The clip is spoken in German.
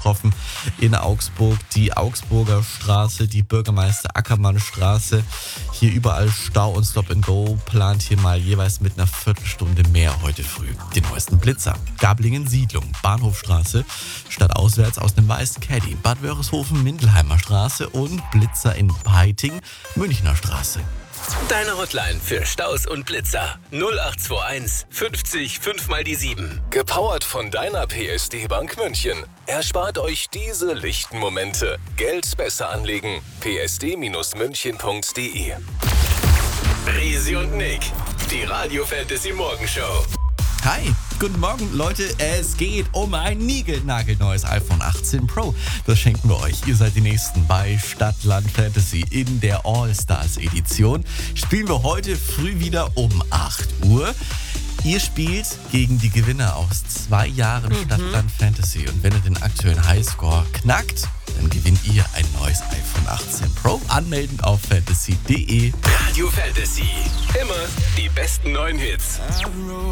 getroffen in Augsburg. Die Augsburger Straße, die Bürgermeister Ackermann Straße. Hier überall Stau und Stop and Go. Plant hier mal jeweils mit einer Viertelstunde mehr heute früh den neuesten Blitzer. Gablingen Siedlung, Bahnhofstraße, stadtauswärts aus einem weißen Caddy. Bad Wörishofen, Mindelheimer Straße und Blitzer in Peiting, Münchner Straße. Deine Hotline für Staus und Blitzer 0821 50 5 mal die 7. Gepowert von deiner PSD-Bank München. Erspart euch diese lichten Momente. Geld besser anlegen. psd-münchen.de. Risi und Nick, die Radio Fantasy Morgenshow. Hi, guten Morgen Leute, es geht um ein niegelnagelneues iPhone 18 Pro. Das schenken wir euch. Ihr seid die Nächsten bei Stadtland Fantasy in der All-Stars Edition. Spielen wir heute früh wieder um 8 Uhr. Ihr spielt gegen die Gewinner aus 2 Jahren Stadtland Fantasy. Und wenn ihr den aktuellen Highscore knackt, dann gewinnt ihr ein neues iPhone 18 Pro. Anmelden auf fantasy.de. Radio Fantasy, immer die besten neuen Hits.